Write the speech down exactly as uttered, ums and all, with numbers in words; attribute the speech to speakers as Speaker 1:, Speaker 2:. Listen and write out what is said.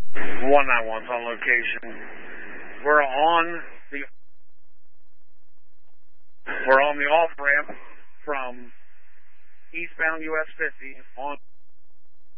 Speaker 1: one nine one's on location. We're on the we're on the off ramp from eastbound U S fifty on